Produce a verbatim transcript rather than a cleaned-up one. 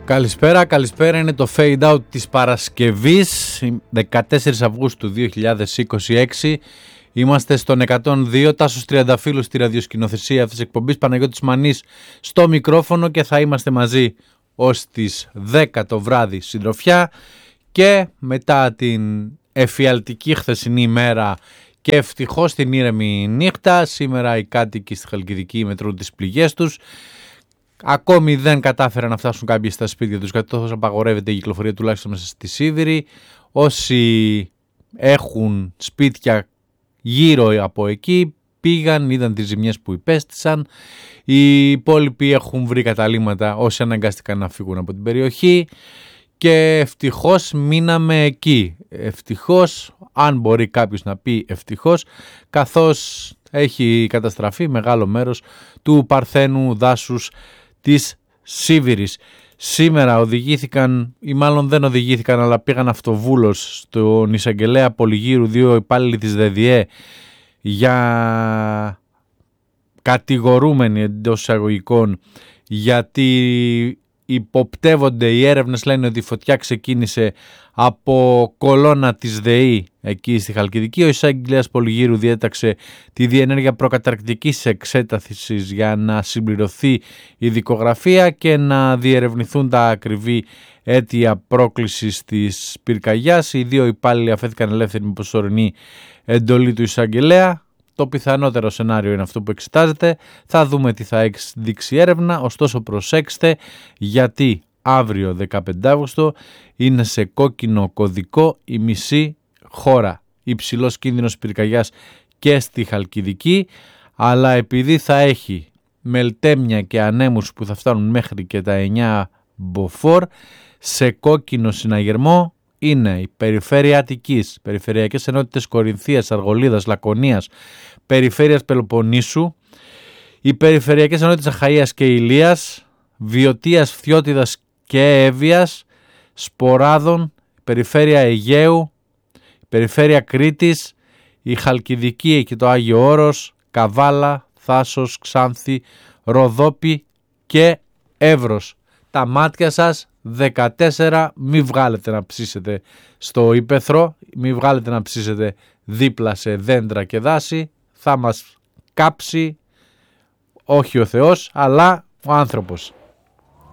Καλησπέρα, καλησπέρα. Είναι το Fade Out της Παρασκευής, δεκατέσσερις Αυγούστου δύο χιλιάδες είκοσι έξι. Είμαστε στον εκατόν δύο, Τάσος Τριανταφύλου στη ραδιοσκηνοθεσία αυτής της εκπομπής, Παναγιώτης Μανής στο μικρόφωνο και θα είμαστε μαζί ως τις δέκα το βράδυ συντροφιά και μετά την εφιαλτική χθεσινή ημέρα και ευτυχώς την ήρεμη νύχτα. Σήμερα οι κάτοικοι στη Χαλκιδική μετρούν τις πληγές τους. Ακόμη δεν κατάφεραν να φτάσουν κάποιοι στα σπίτια τους, καθώς απαγορεύεται η κυκλοφορία τουλάχιστον μέσα στη Σίβηρη. Όσοι έχουν σπίτια γύρω από εκεί πήγαν, είδαν τις ζημιές που υπέστησαν. Οι υπόλοιποι έχουν βρει καταλύματα όσοι αναγκάστηκαν να φύγουν από την περιοχή και ευτυχώς μείναμε εκεί. Ευτυχώς, αν μπορεί κάποιος να πει ευτυχώς, καθώς έχει καταστραφεί μεγάλο μέρος του παρθένου δάσους της Σίβηρης. Σήμερα οδηγήθηκαν, ή μάλλον δεν οδηγήθηκαν, αλλά πήγαν αυτοβούλος στον εισαγγελέα Πολυγύρου δύο υπάλληλοι της ΔΔΕ για κατηγορούμενοι εντός εισαγωγικών, γιατί υποπτεύονται, οι έρευνες λένε ότι η φωτιά ξεκίνησε από κολόνα της ΔΕΗ εκεί στη Χαλκιδική. Ο εισαγγελέας Πολυγύρου διέταξε τη διενέργεια προκαταρκτικής εξέτασης για να συμπληρωθεί η δικογραφία και να διερευνηθούν τα ακριβή αίτια πρόκλησης της πυρκαγιάς. Οι δύο υπάλληλοι αφέθηκαν ελεύθεροι με προσωρινή εντολή του εισαγγελέα. Το πιθανότερο σενάριο είναι αυτό που εξετάζεται. Θα δούμε τι θα δείξει η έρευνα. Ωστόσο προσέξτε, γιατί αύριο δεκαπέντε Αυγούστου είναι σε κόκκινο κωδικό η μισή χώρα. Υψηλός κίνδυνος πυρκαγιάς και στη Χαλκιδική, αλλά επειδή θα έχει μελτέμια και ανέμους που θα φτάνουν μέχρι και τα εννιά μποφόρ, σε κόκκινο συναγερμό είναι η περιφέρεια Αττικής, περιφερειακές ενότητες Κορινθίας, Αργολίδας, Λακωνίας, περιφέρειας Πελοποννήσου, οι περιφερειακές ενότητες Αχαΐας και Ηλίας, Βιωτίας, Φθιώτιδας και Εύβοιας, Σποράδων, περιφέρεια Αιγαίου, περιφέρεια Κρήτης, η Χαλκιδική και το Άγιο Όρος, Καβάλα, Θάσος, Ξάνθη, Ροδόπη και Εύρος. Τα μάτια σας δεκατέσσερα, μη βγάλετε να ψήσετε στο ύπαιθρο, μη βγάλετε να ψήσετε δίπλα σε δέντρα και δάση, θα μας κάψει όχι ο Θεός αλλά ο άνθρωπος.